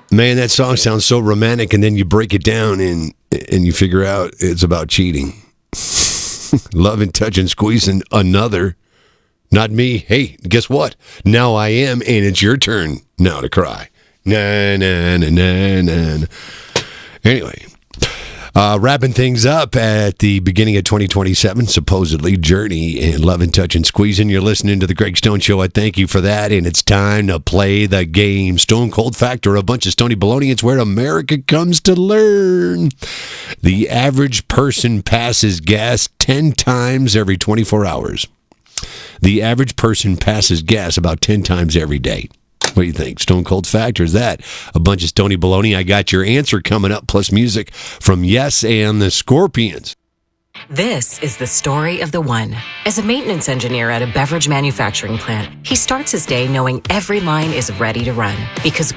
Man, that song sounds so romantic, and then you break it down and you figure out it's about cheating. Loving, touching, squeezing another. Not me. Hey, guess what? Now I am, and it's your turn now to cry. Na, na, na, na, na. Anyway, wrapping things up at the beginning of 2027, supposedly, Journey and Loving, Touching, Squeezing. You're listening to The Greg Stone Show. I thank you for that, and it's time to play the game. Stone Cold Factor, a bunch of stony baloney. It's where America comes to learn. The average person passes gas 10 times every 24 hours. The average person passes gas about 10 times every day. What do you think? Stone Cold Factor, is that a bunch of stony baloney? I got your answer coming up, plus music from Yes and the Scorpions. This is the story of the one. As a maintenance engineer at a beverage manufacturing plant, he starts his day knowing every line is ready to run because